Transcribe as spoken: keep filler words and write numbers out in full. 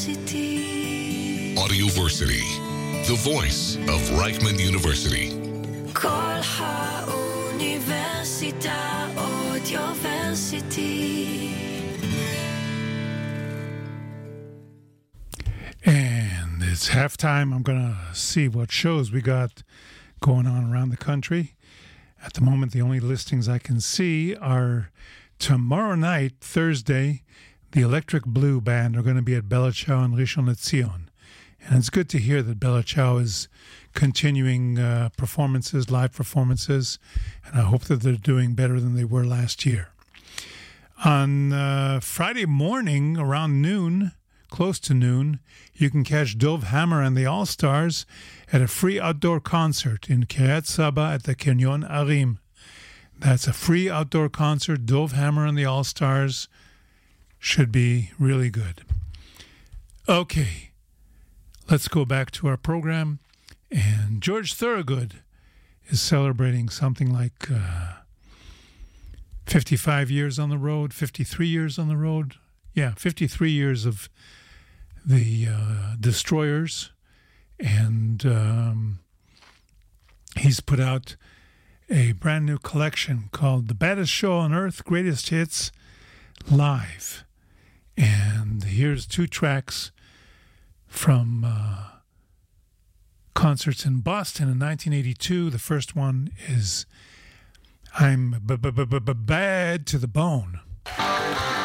Audioversity, the voice of Reichman University. כל האוניברסיטה אודיוורסיטי. And it's halftime. I'm going to see what shows we got going on around the country. At the moment, the only listings I can see are tomorrow night, Thursday, the Electric Blue Band are going to be at Bella Ciao in Rishon LeZion. And it's good to hear that Bella Ciao is continuing uh, performances, live performances, and I hope that they're doing better than they were last year. On uh, Friday morning, around noon, close to noon, you can catch Dov Hammer and the All-Stars at a free outdoor concert in Kiryat Saba at the Kenyon Arim. That's a free outdoor concert. Dov Hammer and the All-Stars should be really good. Okay, let's go back to our program. And George Thorogood is celebrating something like uh, fifty-five years on the road, fifty-three years on the road. Yeah, fifty-three years of the uh, Destroyers. And um, he's put out a brand new collection called The Baddest Show on Earth, Greatest Hits Live. And here's two tracks from uh, concerts in Boston in nineteen eighty-two. The first one is I'm B-B-B-B-Bad to the Bone.